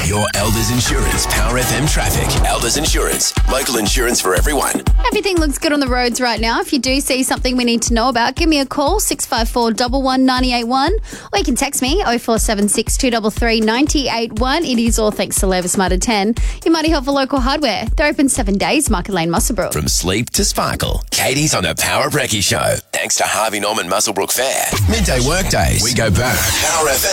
Your Elders Insurance Power FM traffic. Elders Insurance. Local insurance for everyone. Everything looks good on the roads right now. If you do see something we need to know about, give me a call, 654 11 981, or you can text me, 0476 233 981. It is all thanks to Levis Smarter 10, your mighty helpful local hardware. They're open 7 days, Market Lane, Muswellbrook. From sleep to sparkle, Katie's on the Power Brekkie Show. Thanks to Harvey Norman Muswellbrook Fair. Midday workdays. We go back. Power FM.